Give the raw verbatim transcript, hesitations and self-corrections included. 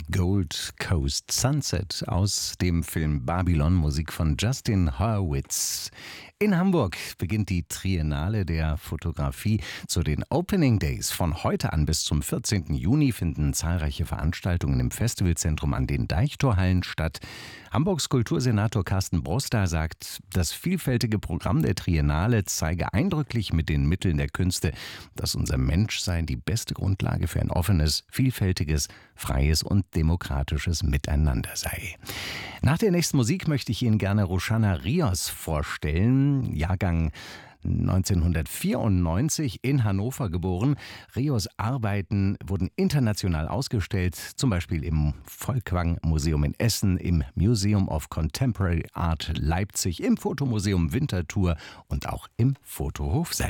Gold Coast Sunset aus dem Film Babylon, Musik von Justin Hurwitz. In Hamburg beginnt die Triennale der Fotografie. Zu den Opening Days von heute an bis zum vierzehnten Juni finden zahlreiche Veranstaltungen im Festivalzentrum an den Deichtorhallen statt. Hamburgs Kultursenator Carsten Broster sagt, das vielfältige Programm der Triennale zeige eindrücklich mit den Mitteln der Künste, dass unser Menschsein die beste Grundlage für ein offenes, vielfältiges, freies und demokratisches Miteinander sei. Nach der nächsten Musik möchte ich Ihnen gerne Roxana Rios vorstellen, Jahrgang neunzehnhundertvierundneunzig in Hannover geboren. Rios Arbeiten wurden international ausgestellt, zum Beispiel im Folkwang Museum in Essen, im Museum of Contemporary Art Leipzig, im Fotomuseum Winterthur und auch im Fotohof Selten.